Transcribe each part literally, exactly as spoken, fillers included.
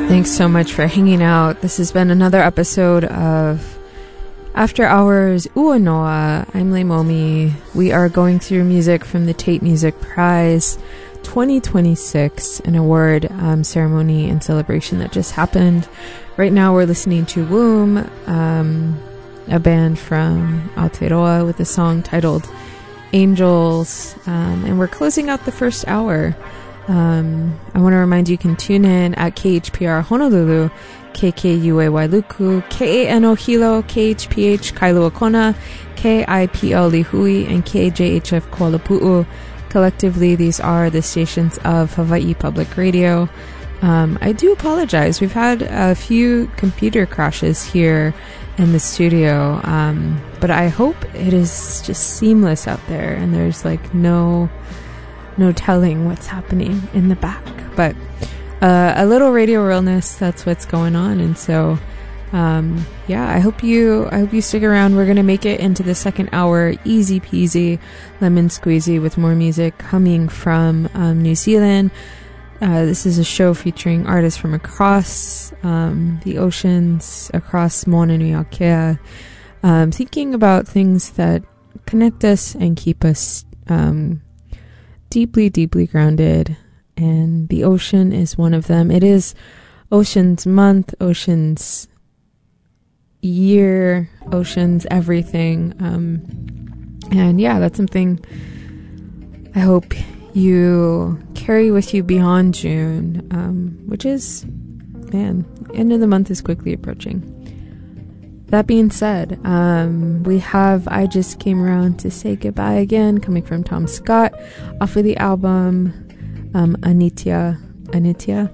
Thanks so much for hanging out. This has been another episode of After Hours Ua Noa. I'm Leimomi. We are going through music from the Tate Music Prize twenty twenty-six, an award um, ceremony and celebration that just happened. Right now we're listening to Womb, um, a band from Aotearoa with a song titled Angels, um, and we're closing out the first hour. Um, I want to remind you, you can tune in at K H P R Honolulu, K K U A Y Luku, K A N O Hilo, K H P H Kailua Kona, K I P L Lihui, and K J H F Kuala Pu'u. Collectively, these are the stations of Hawaii Public Radio. Um, I do apologize. We've had a few computer crashes here in the studio, um, but I hope it is just seamless out there and there's like no... no telling what's happening in the back, but uh, a little radio realness, that's what's going on. And so um, yeah, I hope you I hope you stick around. We're gonna make it into the second hour easy peasy lemon squeezy with more music coming from um, New Zealand. Uh, this is a show featuring artists from across um, the oceans, across Moana Nui Akea, um, thinking about things that connect us and keep us um, deeply, deeply grounded, and the ocean is one of them. It is Oceans Month, Oceans Year, Oceans Everything, um, and yeah, that's something I hope you carry with you beyond June, um, which is, man, end of the month is quickly approaching. That being said, um, we have I Just Came Around to Say Goodbye Again, coming from Tom Scott, off of the album um, Anitya. Anitya?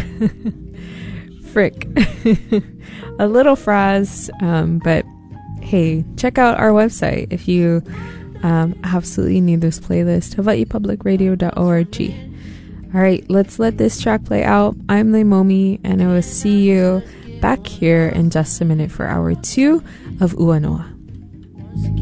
Frick. A little phrase, um, but hey, check out our website if you um, absolutely need this playlist, hawaii public radio dot org. All right, let's let this track play out. I'm Leimomi, and I will see you back here in just a minute for hour two of Ua Noa.